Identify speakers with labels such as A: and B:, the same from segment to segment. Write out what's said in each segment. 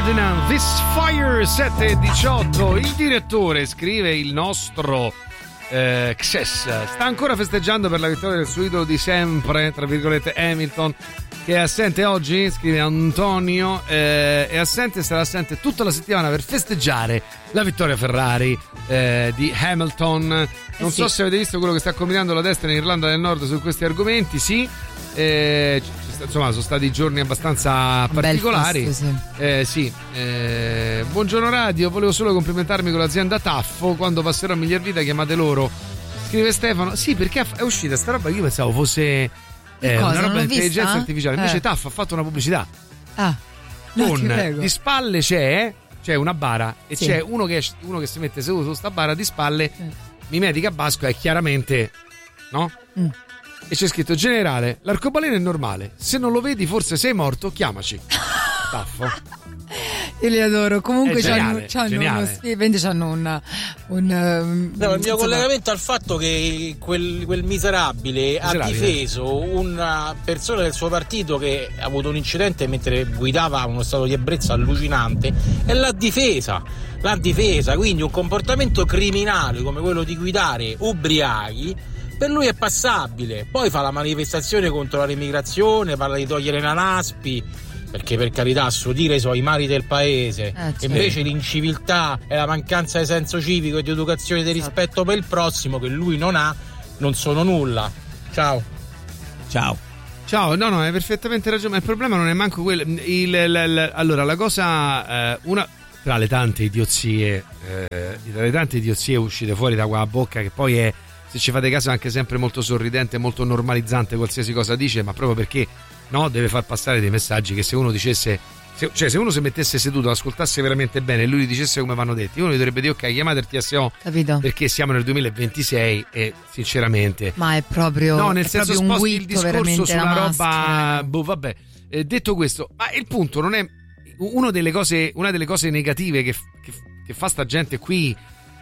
A: Ferdinand, This Fire 7:18. Il direttore, scrive il nostro Xes, sta ancora festeggiando per la vittoria del suo idolo di sempre, tra virgolette Hamilton, che è assente oggi, scrive Antonio, è assente, sarà assente tutta la settimana per festeggiare la vittoria Ferrari di Hamilton. Non so se avete visto quello che sta combinando la destra in Irlanda del Nord su questi argomenti. Sì, insomma sono stati giorni abbastanza particolari. Sì. Buongiorno radio, volevo solo complimentarmi con l'azienda Taffo, quando passerò a miglior vita chiamate loro, scrive Stefano. Sì, perché è uscita sta roba che io pensavo fosse una roba di intelligenza artificiale, invece Taffo ha fatto una pubblicità con di spalle c'è una bara e c'è uno che si mette seduto su sta bara di spalle, mimetica Basco, è chiaramente, no? E c'è scritto: generale, l'arcobaleno è normale, se non lo vedi forse sei morto, chiamaci. Taffo.
B: Io li adoro. Comunque c'hanno
C: il mio collegamento al fatto che quel miserabile ha difeso una persona del suo partito che ha avuto un incidente mentre guidava, uno stato di ebbrezza allucinante, e l'ha difesa, quindi un comportamento criminale come quello di guidare ubriachi per lui è passabile. Poi fa la manifestazione contro l'immigrazione, parla di togliere la Naspi, perché per carità, a suo dire sono i mari del paese, e invece l'inciviltà e la mancanza di senso civico e di educazione e di rispetto per il prossimo, che lui non ha, non sono nulla. Ciao, no, hai perfettamente ragione, ma il problema non è manco quello. Allora, la cosa, una tra le tante idiozie uscite fuori da quella bocca, che poi è, se ci fate caso, anche sempre molto sorridente, molto normalizzante qualsiasi cosa dice, ma proprio perché deve far passare dei messaggi che se uno dicesse, se uno si mettesse seduto, ascoltasse veramente bene e lui gli dicesse come vanno detti, uno gli dovrebbe dire: ok, chiamate il TSO, capito? Perché siamo nel 2026 e sinceramente, ma è proprio, no, nel senso, sposti il discorso sulla roba, vabbè. Detto questo, ma il punto non è una delle cose negative che fa sta gente qui,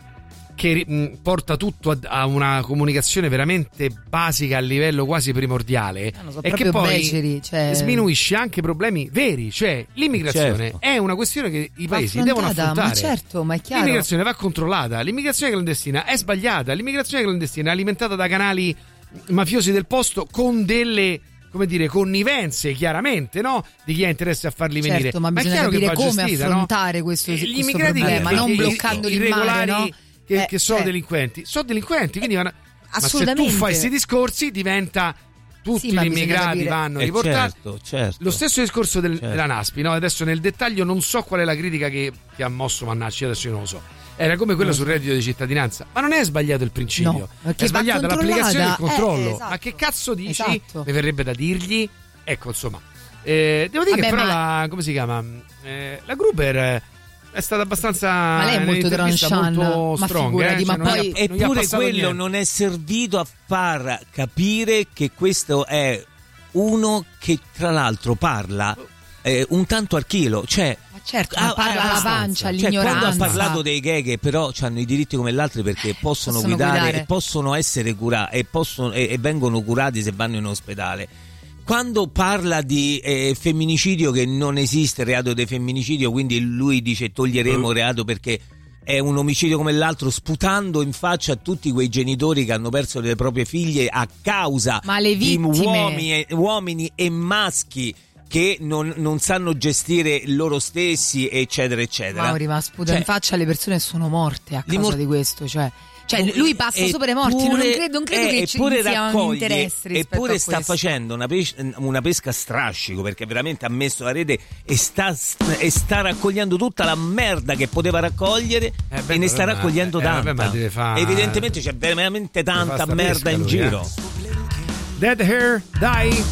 C: che porta tutto a una comunicazione veramente basica a livello quasi primordiale, e che poi sminuisce anche problemi veri, cioè l'immigrazione è una questione che i paesi devono affrontare. Ma è chiaro. L'immigrazione va controllata, l'immigrazione clandestina è sbagliata, l'immigrazione clandestina è alimentata da canali mafiosi del posto con delle, come dire, connivenze, chiaramente, no? Di chi ha interesse a farli venire.
B: Ma bisogna capire come affrontare questo problema, non bloccandoli in mare, no?
C: Che sono delinquenti, quindi ma se tu fai questi discorsi diventa tutti gli immigrati vanno riportati. Certo. Lo stesso discorso della Naspi, no? Adesso nel dettaglio non so qual è la critica che ha mosso Mannacci, adesso io non lo so. Era come quello sul reddito di cittadinanza, ma non è sbagliato il principio, è sbagliata l'applicazione del controllo. Esatto. Ma che cazzo dici? Esatto. Mi verrebbe da dirgli, ecco, insomma, devo dire che però come si chiama? La Gruber è stata abbastanza, ma lei è molto tranchant, molto strong,
D: ma poi eppure quello non è servito a far capire che questo è uno che tra l'altro parla un tanto al chilo, cioè
B: parla alla pancia, l'ignoranza.
D: Quando ha parlato dei gay che però hanno i diritti come gli altri, perché possono guidare, possono essere curati e vengono curati se vanno in ospedale. Quando parla di femminicidio, che non esiste reato di femminicidio, quindi lui dice toglieremo il reato perché è un omicidio come l'altro, sputando in faccia a tutti quei genitori che hanno perso le proprie figlie a causa di uomini e maschi che non sanno gestire loro stessi, eccetera eccetera.
B: Mauri, ma sputa in faccia alle persone che sono morte a causa di questo, cioè lui passa sopra i morti, non credo che ci sia un interesse rispetto
D: eppure
B: a
D: sta facendo una pesca a strascico, perché veramente ha messo la rete e sta raccogliendo tutta la merda che poteva raccogliere, e ne sta raccogliendo tanta. Evidentemente c'è veramente tanta merda in giro.
A: Dead Hair, dai.